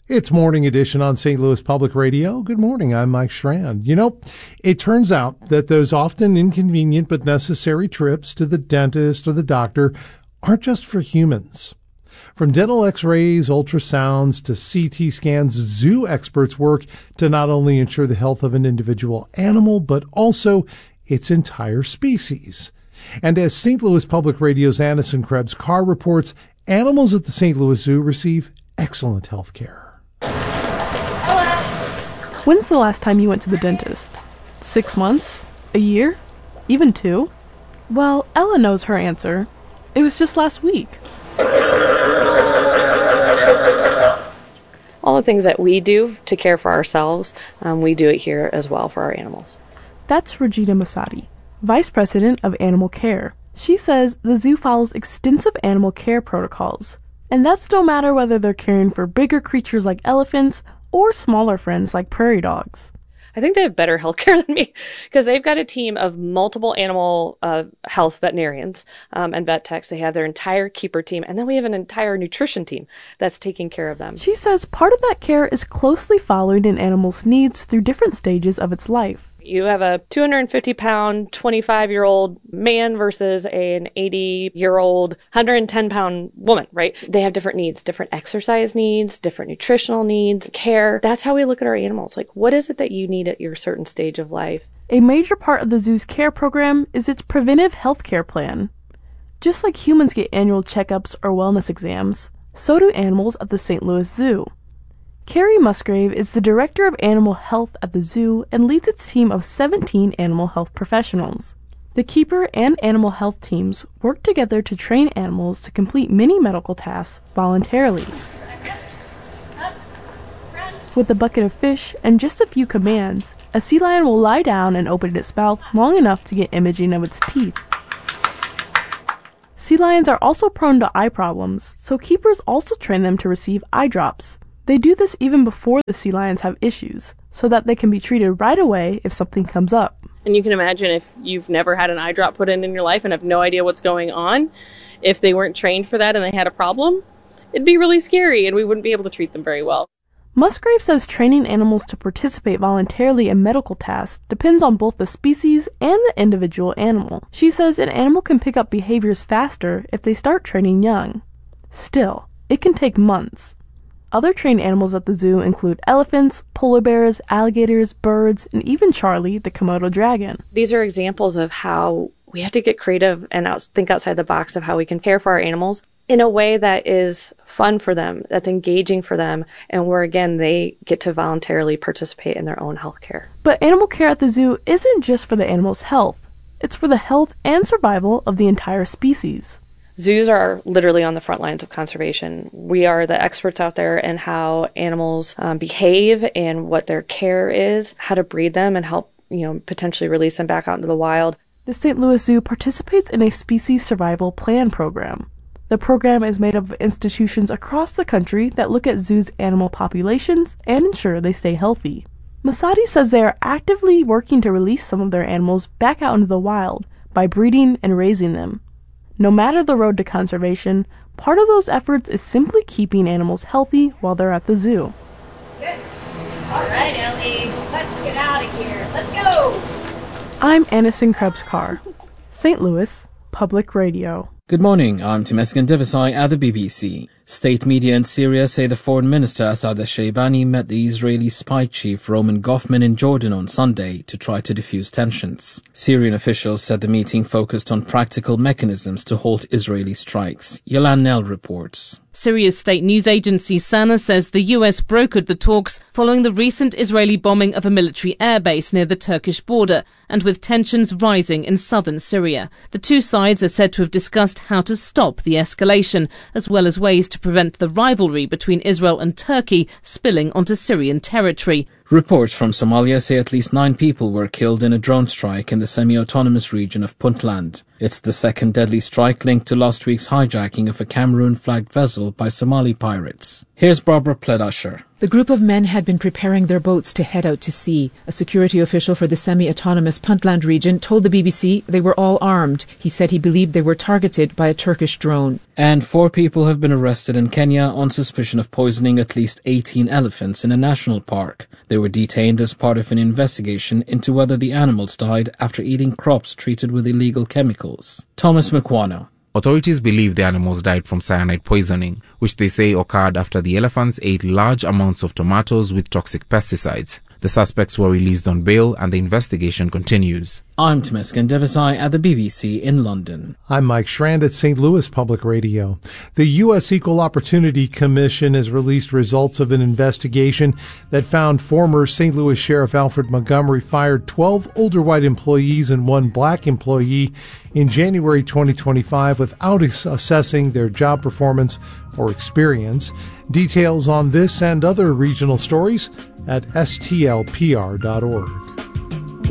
It's Morning Edition on St. Louis Public Radio. Good morning, I'm Mike Strand. It turns out that those often inconvenient but necessary trips to the dentist or the doctor aren't just for humans. From dental x-rays, ultrasounds, to CT scans, zoo experts work to not only ensure the health of an individual animal, but also its entire species. And as St. Louis Public Radio's Anderson Krebs Carr reports, animals at the St. Louis Zoo receive excellent health care. When's the last time you went to the dentist? 6 months? A year? Even 2? Well, Ella knows her answer. It was just last week. All the things that we do to care for ourselves, we do it here as well for our animals. That's Regina Masadi, Vice President of Animal Care. She says the zoo follows extensive animal care protocols. And that's no matter whether they're caring for bigger creatures like elephants or smaller friends like prairie dogs. I think they have better health care than me because they've got a team of multiple animal health veterinarians and vet techs. They have their entire keeper team, and then we have an entire nutrition team that's taking care of them. She says part of that care is closely following an animal's needs through different stages of its life. You have a 250-pound, 25-year-old man versus an 80-year-old, 110-pound woman, right? They have different needs, different exercise needs, different nutritional needs, care. That's how we look at our animals. Like, what is it that you need at your certain stage of life? A major part of the zoo's care program is its preventive health care plan. Just like humans get annual checkups or wellness exams, so do animals at the St. Louis Zoo. Carrie Musgrave is the Director of Animal Health at the zoo and leads its team of 17 animal health professionals. The keeper and animal health teams work together to train animals to complete many medical tasks voluntarily. With a bucket of fish and just a few commands, a sea lion will lie down and open its mouth long enough to get imaging of its teeth. Sea lions are also prone to eye problems, so keepers also train them to receive eye drops. They do this even before the sea lions have issues, so that they can be treated right away if something comes up. And you can imagine if you've never had an eye drop put in your life and have no idea what's going on, if they weren't trained for that and they had a problem, it'd be really scary and we wouldn't be able to treat them very well. Musgrave says training animals to participate voluntarily in medical tasks depends on both the species and the individual animal. She says an animal can pick up behaviors faster if they start training young. Still, it can take months. Other trained animals at the zoo include elephants, polar bears, alligators, birds, and even Charlie, the Komodo dragon. These are examples of how we have to get creative and think outside the box of how we can care for our animals in a way that is fun for them, that's engaging for them, and where, again, they get to voluntarily participate in their own health care. But animal care at the zoo isn't just for the animal's health. It's for the health and survival of the entire species. Zoos are literally on the front lines of conservation. We are the experts out there in how animals behave and what their care is, how to breed them and help, potentially release them back out into the wild. The St. Louis Zoo participates in a species survival plan program. The program is made up of institutions across the country that look at zoos' animal populations and ensure they stay healthy. Masadi says they are actively working to release some of their animals back out into the wild by breeding and raising them. No matter the road to conservation, part of those efforts is simply keeping animals healthy while they're at the zoo. Good. All right, Ellie, let's get out of here. Let's go. I'm Anderson Krebs Carr, St. Louis Public Radio. Good morning, I'm Temesgen Debesai at the BBC. State media in Syria say the Foreign Minister Assad al-Shaybani met the Israeli spy chief Roman Goffman in Jordan on Sunday to try to defuse tensions. Syrian officials said the meeting focused on practical mechanisms to halt Israeli strikes. Yolan Nell reports. Syria's state news agency SANA says the US brokered the talks following the recent Israeli bombing of a military airbase near the Turkish border and with tensions rising in southern Syria. The two sides are said to have discussed how to stop the escalation, as well as ways to prevent the rivalry between Israel and Turkey spilling onto Syrian territory. Reports from Somalia say at least 9 people were killed in a drone strike in the semi-autonomous region of Puntland. It's the second deadly strike linked to last week's hijacking of a Cameroon-flagged vessel by Somali pirates. Here's Barbara Pledusher. The group of men had been preparing their boats to head out to sea. A security official for the semi-autonomous Puntland region told the BBC they were all armed. He said he believed they were targeted by a Turkish drone. And 4 people have been arrested in Kenya on suspicion of poisoning at least 18 elephants in a national park. They were detained as part of an investigation into whether the animals died after eating crops treated with illegal chemicals. Thomas McWano. Authorities believe the animals died from cyanide poisoning, which they say occurred after the elephants ate large amounts of tomatoes with toxic pesticides. The suspects were released on bail and the investigation continues. I'm Temesgen Debesai at the BBC in London. I'm Mike Schrand at St. Louis Public Radio. The U.S. Equal Opportunity Commission has released results of an investigation that found former St. Louis Sheriff Alfred Montgomery fired 12 older white employees and 1 black employee in January 2025 without assessing their job performance or experience. Details on this and other regional stories at stlpr.org.